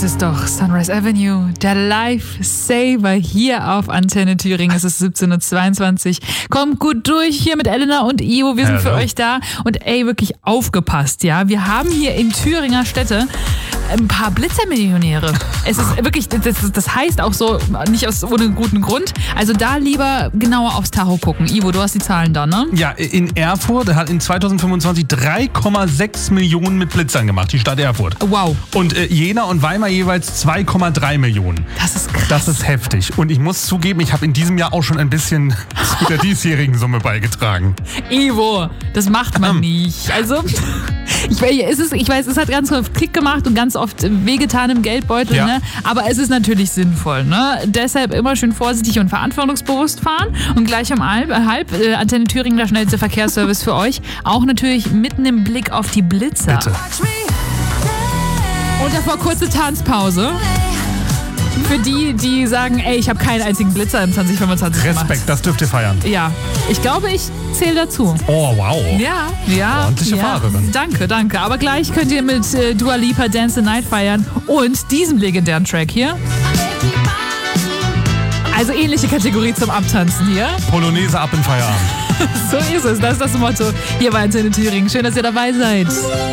ist doch Sunrise Avenue, der Lifesaver hier auf Antenne Thüringen. Es ist 17:22 Uhr. Kommt gut durch hier mit Elena und Ivo. Wir sind für euch da. Und ey, wirklich aufgepasst, ja. Wir haben hier in Thüringer Städte ein paar Blitzermillionäre. Es ist wirklich, das heißt auch so, nicht ohne guten Grund. Also da lieber genauer aufs Tacho gucken. Ivo, du hast die Zahlen da, ne? Ja, in Erfurt hat in 2025 3,6 Millionen mit Blitzern gemacht, die Stadt Erfurt. Wow. Und Jena und Weimar jeweils 2,3 Millionen. Das ist krass. Das ist heftig. Und ich muss zugeben, ich habe in diesem Jahr auch schon ein bisschen zu der diesjährigen Summe beigetragen. Ivo, das macht man nicht. Also, ich weiß, es hat ganz oft Klick gemacht und ganz oft wehgetan im Geldbeutel, Ja. ne? Aber es ist natürlich sinnvoll, ne? Deshalb immer schön vorsichtig und verantwortungsbewusst fahren. Und gleich um halb Antenne Thüringen, der schnellste Verkehrsservice für euch. Auch natürlich mitten im Blick auf die Blitzer. Bitte. Und davor kurze Tanzpause. Für die sagen, ey, ich habe keinen einzigen Blitzer im 2025 gemacht. Respekt, das dürft ihr feiern. Ja, ich glaube, ich zähle dazu. Oh, wow. Ja. Ordentliche Fahrerin. Danke. Aber gleich könnt ihr mit Dua Lipa Dance the Night feiern und diesem legendären Track hier. Also ähnliche Kategorie zum Abtanzen hier. Polonaise ab in Feierabend. So ist es, das ist das Motto hier bei Antenne Thüringen. Schön, dass ihr dabei seid.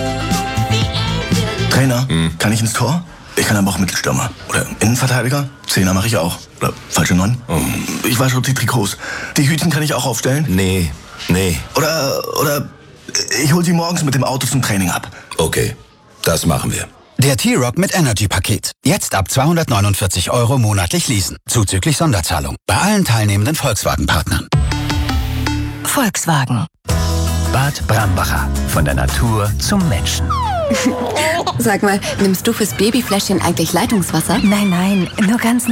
Trainer, kann ich ins Tor? Ich kann aber auch Mittelstürmer. Oder Innenverteidiger? Zehner mache ich auch. Oder falsche 9. Ich wasche die Trikots. Die Hütchen kann ich auch aufstellen? Nee. Oder ich hol die morgens mit dem Auto zum Training ab. Okay, das machen wir. Der T-Rock mit Energy-Paket. Jetzt ab 249 € monatlich leasen. Zuzüglich Sonderzahlung. Bei allen teilnehmenden Volkswagen-Partnern. Volkswagen. Bad Brambacher. Von der Natur zum Menschen. Sag mal, nimmst du fürs Babyfläschchen eigentlich Leitungswasser? Nein, nur ganz